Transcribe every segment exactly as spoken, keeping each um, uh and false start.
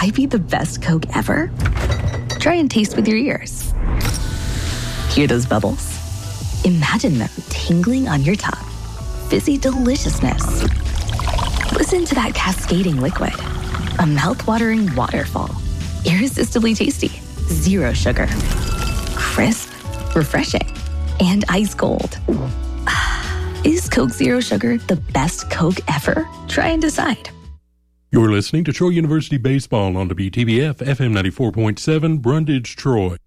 I be the best Coke ever? Try and taste with your ears. Hear those bubbles? Imagine them tingling on your tongue. Fizzy deliciousness. Listen to that cascading liquid. A mouth-watering waterfall. Irresistibly tasty. Zero sugar. Crisp. Refreshing. And ice cold. Is Coke Zero Sugar the best Coke ever? Try and decide. You're listening to Troy University Baseball on W T B F F M ninety-four point seven, Brundage, Troy.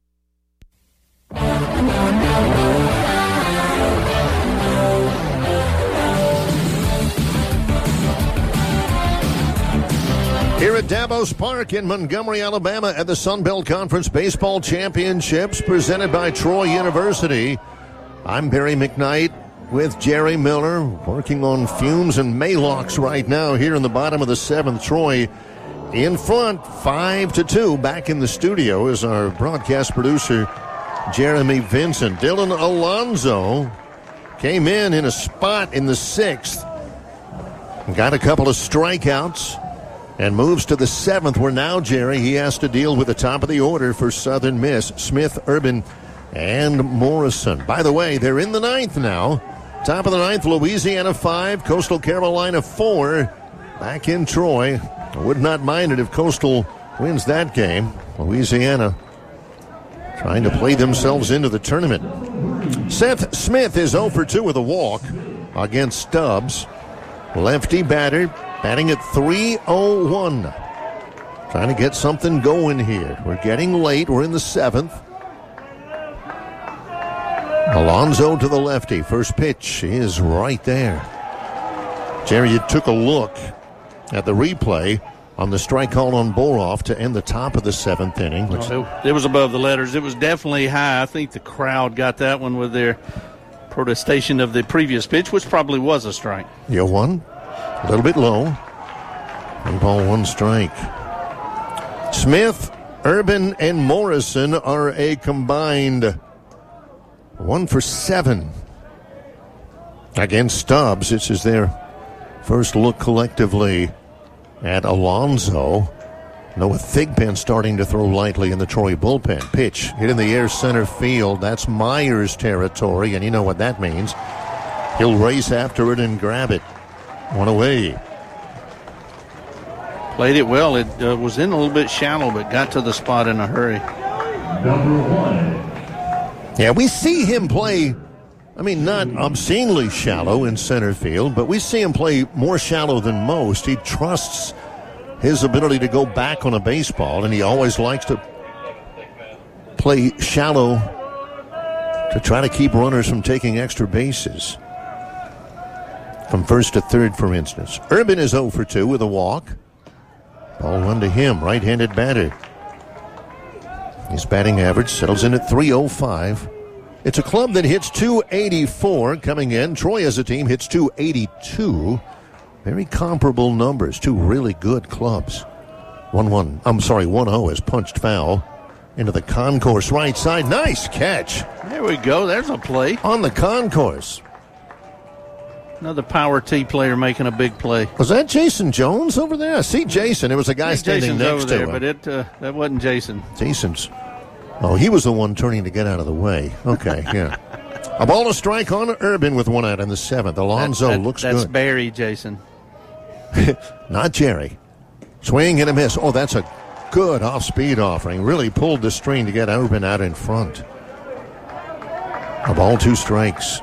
Here at Davos Park in Montgomery, Alabama at the Sun Belt Conference Baseball Championships presented by Troy University. I'm Barry McKnight with Jerry Miller working on fumes and Maalox right now here in the bottom of the seventh. Troy in front, five to two. Back in the studio is our broadcast producer, Jeremy Vincent. Dylan Alonso came in in a spot in the sixth. Got a couple of strikeouts. And moves to the seventh, where now, Jerry, he has to deal with the top of the order for Southern Miss. Smith, Urban, and Morrison. By the way, they're in the ninth now. Top of the ninth, Louisiana five, Coastal Carolina four. Back in Troy. I would not mind it if Coastal wins that game. Louisiana trying to play themselves into the tournament. Seth Smith is oh for two with a walk against Stubbs. Lefty batter. Batting at three oh one. Trying to get something going here. We're getting late. We're in the seventh. Alonso to the lefty. First pitch is right there. Jerry, you took a look at the replay on the strike call on Boroff to end the top of the seventh inning. Which oh, it was above the letters. It was definitely high. I think the crowd got that one with their protestation of the previous pitch, which probably was a strike. You won. A little bit low. One ball, one strike. Smith, Urban, and Morrison are a combined one for seven against Stubbs. This is their first look collectively at Alonso. Noah Thigpen starting to throw lightly in the Troy bullpen. Pitch hit in the air center field. That's Myers territory, and you know what that means. He'll race after it and grab it. One away. Played it well. It uh, was in a little bit shallow, but got to the spot in a hurry. Number one. Yeah, we see him play, I mean, not obscenely shallow in center field, but we see him play more shallow than most. He trusts his ability to go back on a baseball, and he always likes to play shallow to try to keep runners from taking extra bases. From first to third, for instance. Urban is oh for two with a walk. Ball run to him, right-handed batter. His batting average settles in at three oh five. It's a club that hits two eighty-four coming in. Troy as a team hits two eighty-two. Very comparable numbers. Two really good clubs. one one. I'm sorry, one oh is punched foul into the concourse right side. Nice catch. There we go. There's a play. On the concourse. Another power T player making a big play. Was that Jason Jones over there? I see Jason. It was a guy standing Jason's next over to there, him. But it uh, that wasn't Jason. Jason's. Oh, he was the one turning to get out of the way. Okay, yeah. A ball to strike on Urban with one out in the seventh. Alonso that, that, looks that's good. That's Barry, Jason. Not Jerry. Swing and a miss. Oh, that's a good off-speed offering. Really pulled the string to get Urban out in front. A ball, two strikes.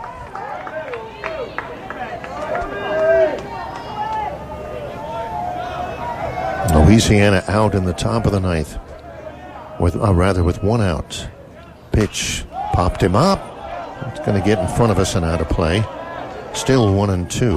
Louisiana out in the top of the ninth, with uh, rather with one out. Pitch popped him up. It's going to get in front of us and out of play. Still one and two.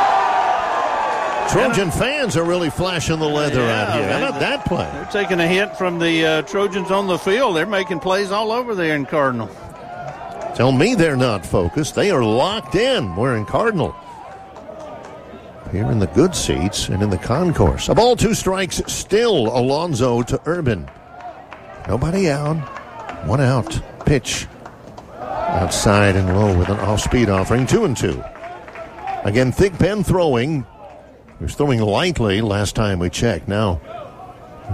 Trojan fans are really flashing the leather yeah, out here. How man, about that play? They're taking a hit from the uh, Trojans on the field. They're making plays all over there in Cardinal. Tell me they're not focused. They are locked in. We're in Cardinal. Here in the good seats and in the concourse. A ball, two strikes, still Alonso to Urban. Nobody out. One out. Pitch. Outside and low with an off-speed offering. Two and two. Again, Thigpen throwing. He was throwing lightly last time we checked. Now